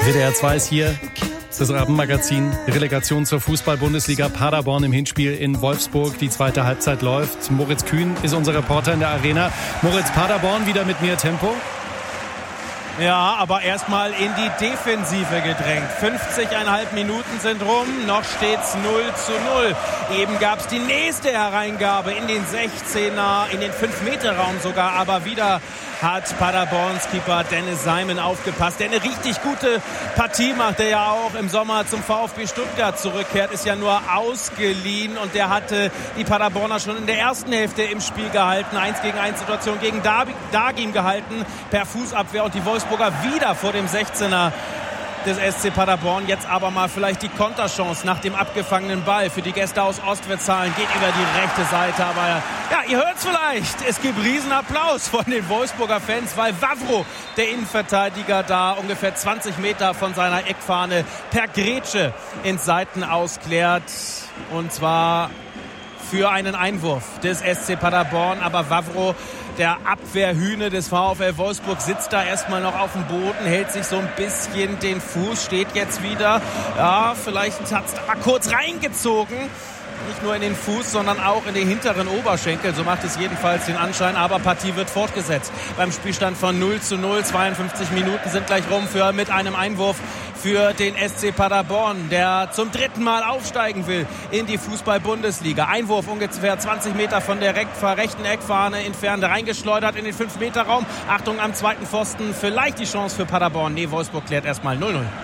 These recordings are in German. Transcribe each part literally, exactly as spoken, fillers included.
W D R zwei ist hier, das Abendmagazin. Relegation zur Fußball-Bundesliga. Paderborn im Hinspiel in Wolfsburg. Die zweite Halbzeit läuft. Moritz Kühn ist unser Reporter in der Arena. Moritz, Paderborn wieder mit mehr Tempo? Ja, aber erstmal in die Defensive gedrängt. fünfzig Komma fünf Minuten sind rum, noch steht's null zu null. Eben gab's die nächste Hereingabe in den sechzehner, in den fünf Meter Raum sogar, aber wieder hat Paderborns Keeper Dennis Seimen aufgepasst, der eine richtig gute Partie macht, der ja auch im Sommer zum VfB Stuttgart zurückkehrt, ist ja nur ausgeliehen und der hatte die Paderborner schon in der ersten Hälfte im Spiel gehalten. eins gegen eins Situation gegen Dagim gehalten per Fußabwehr und die Wolfsburger wieder vor dem sechzehner des S C Paderborn. Jetzt aber mal vielleicht die Konterchance nach dem abgefangenen Ball für die Gäste aus Ostwestfalen. Geht über die rechte Seite. Aber ja, ihr hört es vielleicht. Es gibt Riesenapplaus von den Wolfsburger Fans, weil Wawro, der Innenverteidiger, da ungefähr zwanzig Meter von seiner Eckfahne per Grätsche ins Seitenaus klärt. Und zwar für einen Einwurf des S C Paderborn. Aber Wawro, der Abwehrhühne des VfL Wolfsburg, sitzt da erstmal noch auf dem Boden, hält sich so ein bisschen den Fuß, steht jetzt wieder. Ja, vielleicht hat es da kurz reingezogen. Nicht nur in den Fuß, sondern auch in den hinteren Oberschenkel. So macht es jedenfalls den Anschein. Aber Partie wird fortgesetzt. Beim Spielstand von null zu null. zweiundfünfzig Minuten sind gleich rum für, mit einem Einwurf für den S C Paderborn, der zum dritten Mal aufsteigen will in die Fußball-Bundesliga. Einwurf ungefähr zwanzig Meter von der rechten Eckfahne entfernt, reingeschleudert in den fünf Meter Raum. Achtung am zweiten Pfosten. Vielleicht die Chance für Paderborn. Nee, Wolfsburg klärt erstmal null null.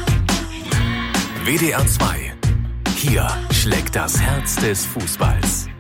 W D R zwei. Hier schlägt das Herz des Fußballs.